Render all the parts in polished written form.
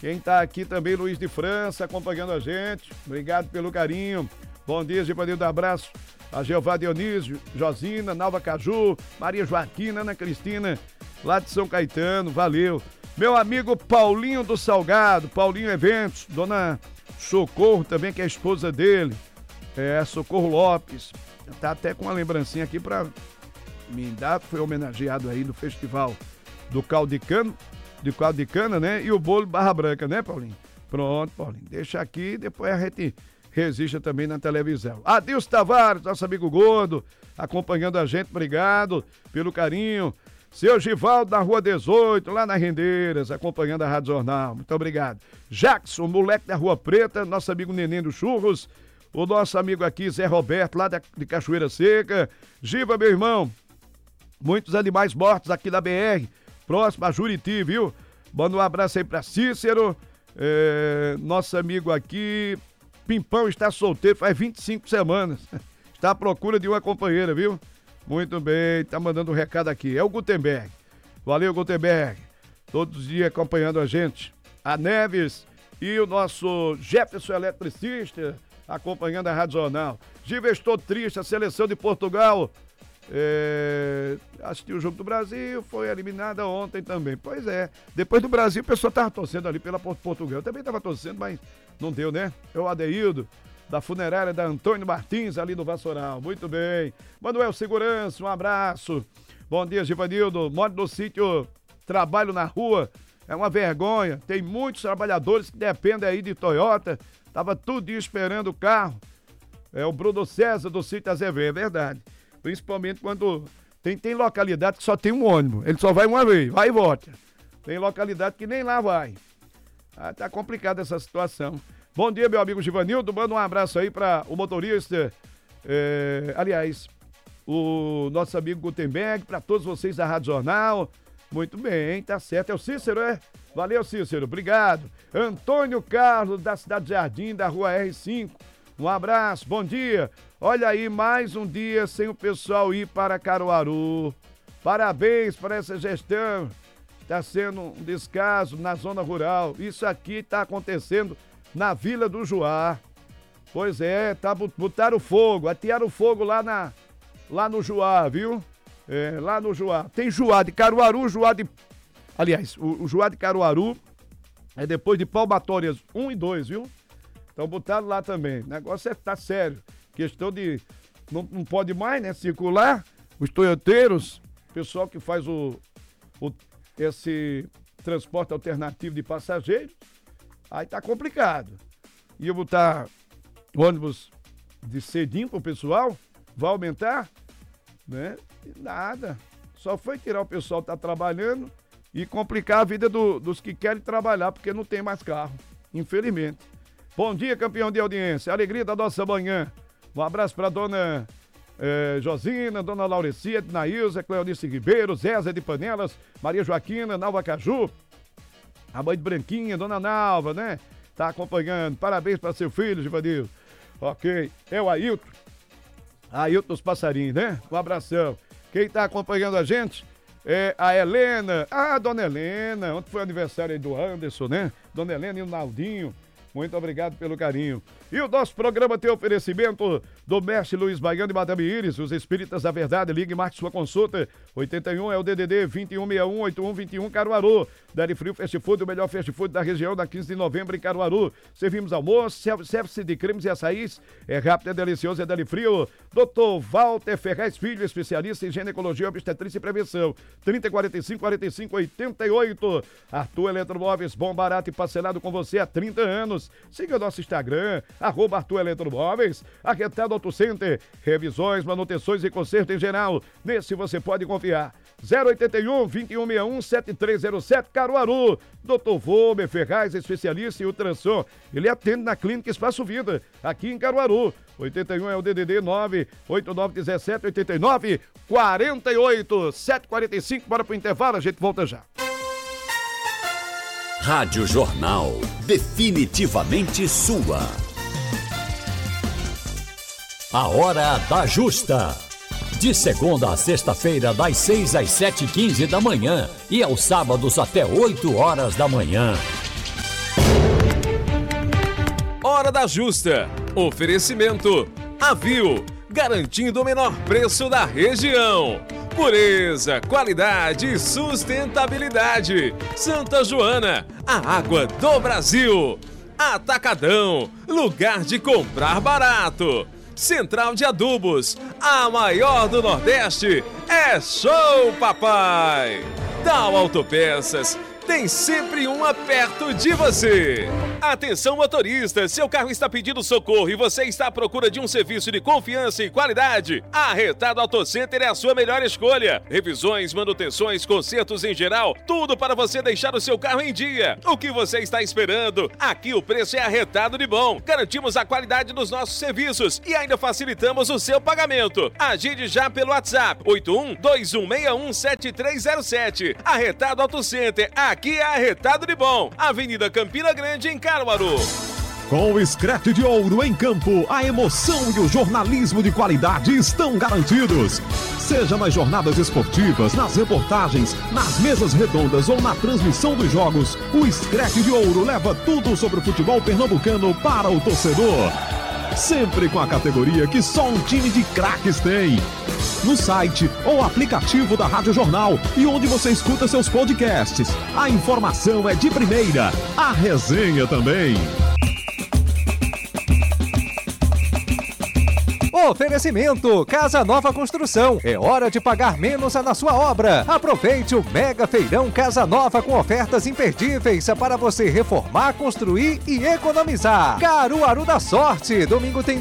Quem tá aqui também, Luiz de França, acompanhando a gente. Obrigado pelo carinho. Bom dia, Givanildo, abraço. A Jeová Dionísio, Josina, Nalva Caju, Maria Joaquina, Ana Cristina, lá de São Caetano, valeu. Meu amigo Paulinho do Salgado, Paulinho Eventos, dona Socorro também, que é a esposa dele, Socorro Lopes, tá até com uma lembrancinha aqui pra me dar, foi homenageado aí no festival do caldo de cana, né, e o bolo Barra Branca, né, Paulinho? Pronto, Paulinho, deixa aqui, depois a gente registra também na televisão. Adilson Tavares, nosso amigo gordo, acompanhando a gente, obrigado pelo carinho. Seu Givaldo na Rua 18, lá nas Rendeiras, acompanhando a Rádio Jornal, muito obrigado. Jackson, moleque da Rua Preta, nosso amigo Neném dos Churros, o nosso amigo aqui, Zé Roberto, lá de Cachoeira Seca. Giva, meu irmão, muitos animais mortos aqui da BR, próximo a Juriti, viu? Manda um abraço aí pra Cícero, nosso amigo aqui, Pimpão está solteiro faz 25 semanas. Está à procura de uma companheira, viu? Muito bem, tá mandando um recado aqui. É o Gutenberg. Valeu, Gutenberg. Todos os dias acompanhando a gente. A Neves e o nosso Jefferson eletricista acompanhando a Rádio Jornal. Giva, estou triste. A seleção de Portugal assistiu o jogo do Brasil, foi eliminada ontem também. Pois é, depois do Brasil o pessoal tava torcendo ali pela Portugal. Eu também tava torcendo, mas não deu, né? É o Adeildo, da funerária da Antônio Martins, ali no Vassoural. Muito bem. Manuel Segurança, um abraço. Bom dia, Givanildo. Moro no sítio, trabalho na rua, é uma vergonha. Tem muitos trabalhadores que dependem aí de Toyota. Tava tudo esperando o carro. É o Bruno César do sítio Azevedo, é verdade. Principalmente quando tem localidade que só tem um ônibus. Ele só vai uma vez, vai e volta. Tem localidade que nem lá vai. Tá complicada essa situação. Bom dia, meu amigo Givanildo. Manda um abraço aí para o motorista, aliás, o nosso amigo Gutenberg, para todos vocês da Rádio Jornal. Muito bem, tá certo. É o Cícero, é? Valeu, Cícero, obrigado. Antônio Carlos, da Cidade Jardim, da Rua R5. Um abraço, bom dia. Olha aí, mais um dia sem o pessoal ir para Caruaru. Parabéns para essa gestão. Está sendo um descaso na zona rural. Isso aqui está acontecendo na Vila do Juá. Pois é, botaram fogo, atearam fogo lá no Juá, viu? Lá no Juá. Tem Juá de Caruaru, Juá de... Aliás, o Juá de Caruaru é depois de Palmatórias 1 e 2, viu? Então botaram lá também. O negócio tá sério. Questão de... Não pode mais, né? Circular. Os toyoteiros, pessoal que faz esse transporte alternativo de passageiros, aí tá complicado. Ia botar ônibus de cedinho pro pessoal, vai aumentar, né? E nada. Só foi tirar o pessoal que tá trabalhando e complicar a vida dos que querem trabalhar, porque não tem mais carro, infelizmente. Bom dia, campeão de audiência. Alegria da nossa manhã. Um abraço pra dona Josina, dona Laurecia, Nailza, Cleonice Ribeiro, Zézia de Panelas, Maria Joaquina, Nalva Caju, a mãe de Branquinha, dona Nalva, né? Tá acompanhando. Parabéns para seu filho, Givanildo. Ok. É o Ailton. Ailton dos Passarinhos, né? Um abração. Quem tá acompanhando a gente é a Helena. Ah, dona Helena. Ontem foi aniversário aí do Anderson, né? Dona Helena e o Naldinho. Muito obrigado pelo carinho. E o nosso programa tem oferecimento do mestre Luiz Baiano e Madame Iris, os Espíritas da Verdade. Ligue e marque sua consulta. 81 é o DDD 2161-8121 Caruaru. Deli Frio Fast Food, o melhor fast food da região, na 15 de novembro em Caruaru. Servimos almoço, serve-se de cremes e açaís. É rápido, é delicioso, é Deli Frio. Dr. Walter Ferraz Filho, especialista em ginecologia, obstetrícia e prevenção. 3045-4588. Arthur Eletromóveis, bom, barato e parcelado com você há 30 anos. Siga o nosso Instagram, @Arthur Eletromóveis, Arquetado Auto Center, revisões, manutenções e conserto em geral. Nesse você pode confiar. 081-2161-7307 Caruaru. Dr. Volmer Ferraz, especialista em ultrassom. Ele atende na Clínica Espaço Vida, aqui em Caruaru. 81 é o DDD 989178948. 7h45, bora pro intervalo, a gente volta já. Rádio Jornal, definitivamente sua. A Hora da Justa. De segunda a sexta-feira, das 6 às 7h15 da manhã e aos sábados até 8 horas da manhã. Hora da Justa. Oferecimento Avil, garantindo o menor preço da região. Pureza, qualidade e sustentabilidade. Santa Joana, a água do Brasil. Atacadão, lugar de comprar barato. Central de Adubos, a maior do Nordeste. É show, papai! Tal Autopeças, tem sempre uma perto de você. Atenção, motorista, seu carro está pedindo socorro e você está à procura de um serviço de confiança e qualidade? A Retado Auto Center é a sua melhor escolha. Revisões, manutenções, consertos em geral, tudo para você deixar o seu carro em dia. O que você está esperando? Aqui o preço é arretado de bom. Garantimos a qualidade dos nossos serviços e ainda facilitamos o seu pagamento. Agende já pelo WhatsApp 81-2161-7307. Arretado Auto Center, aqui é arretado de bom. Avenida Campina Grande, em Caruaru. Com o Scratch de Ouro em campo, a emoção e o jornalismo de qualidade estão garantidos. Seja nas jornadas esportivas, nas reportagens, nas mesas redondas ou na transmissão dos jogos, o Scratch de Ouro leva tudo sobre o futebol pernambucano para o torcedor. Sempre com a categoria que só um time de craques tem. No site ou aplicativo da Rádio Jornal e onde você escuta seus podcasts. A informação é de primeira, a resenha também. Oferecimento Casa Nova Construção. É hora de pagar menos na sua obra. Aproveite o Mega Feirão Casa Nova com ofertas imperdíveis para você reformar, construir e economizar. Caruaru da Sorte. Domingo tem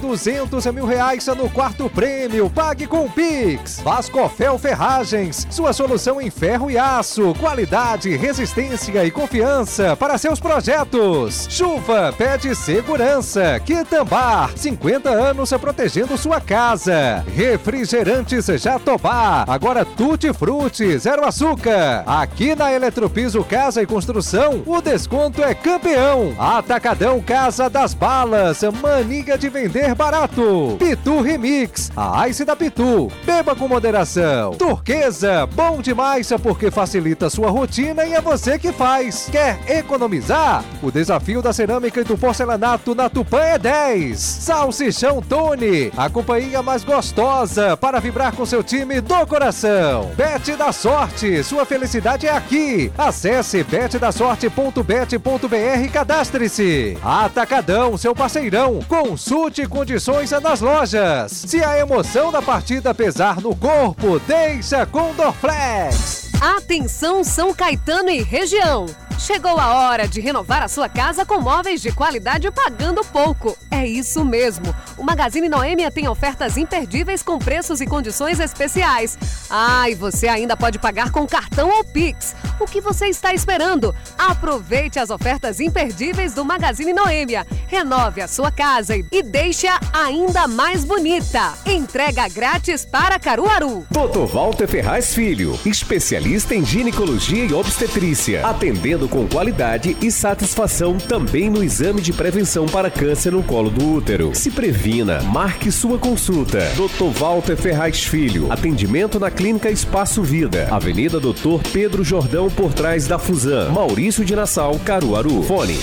R$200 mil no quarto prêmio. Pague com Pix. Vascofel Ferragens. Sua solução em ferro e aço. Qualidade, resistência e confiança para seus projetos. Chuva pede segurança. Quitambar. 50 anos protegendo sua casa. Refrigerantes Jatobá, agora Tutti Frutti, zero açúcar. Aqui na Eletropiso Casa e Construção, o desconto é campeão. Atacadão Casa das Balas, mania de vender barato. Pitu Remix, a Ice da Pitu, beba com moderação. Turquesa, bom demais porque facilita sua rotina e é você que faz. Quer economizar? O desafio da cerâmica e do porcelanato na Tupã é 10. Salsichão Tony, a companhia mais gostosa para vibrar com seu time do coração. Bet da Sorte, sua felicidade é aqui. Acesse betdasorte.bet.br e cadastre-se. Atacadão, seu parceirão. Consulte condições nas lojas. Se a emoção da partida pesar no corpo, deixa com Dorflex. Atenção São Caetano e região. Chegou a hora de renovar a sua casa com móveis de qualidade pagando pouco. É isso mesmo. O Magazine Noêmia tem ofertas imperdíveis com preços e condições especiais. Ah, e você ainda pode pagar com cartão ou Pix. O que você está esperando? Aproveite as ofertas imperdíveis do Magazine Noêmia. Renove a sua casa e deixe-a ainda mais bonita. Entrega grátis para Caruaru. Dr. Walter Ferraz Filho, especialista em ginecologia e obstetrícia, atendendo com qualidade e satisfação também no exame de prevenção para câncer no colo do útero. Se previna, marque sua consulta. Dr. Walter Ferraz Filho, atendimento na Clínica Espaço Vida, Avenida Dr. Pedro Jordão, por trás da Fusan, Maurício de Nassau, Caruaru. Fone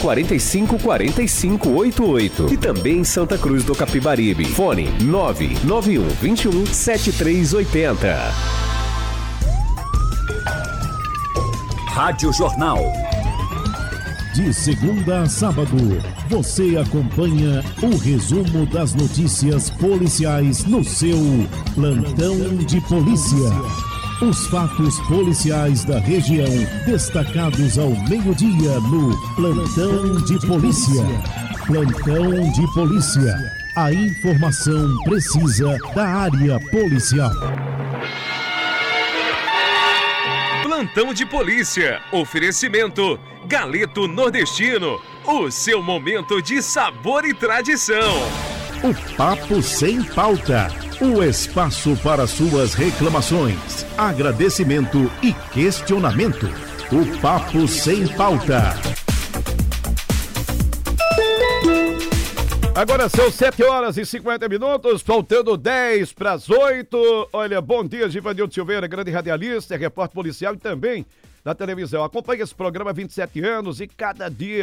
3045-4588 e também em Santa Cruz do Capibaribe. Fone 99121-7380. Rádio Jornal. De segunda a sábado, você acompanha o resumo das notícias policiais no seu Plantão de Polícia. Os fatos policiais da região destacados ao meio-dia no Plantão de Polícia. Plantão de Polícia. A informação precisa da área policial. Plantão de Polícia. Oferecimento Galeto Nordestino. O seu momento de sabor e tradição. O Papo Sem Pauta. O espaço para suas reclamações, agradecimento e questionamento. O Papo Sem Pauta. Agora são 7h50, faltando 10 para as 8. Olha, bom dia, Givanildo Silveira, grande radialista, repórter policial e também da televisão. Acompanha esse programa há 27 anos e cada dia